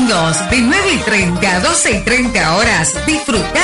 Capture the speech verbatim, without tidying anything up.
domingos de nueve y treinta a doce y treinta horas. Disfruta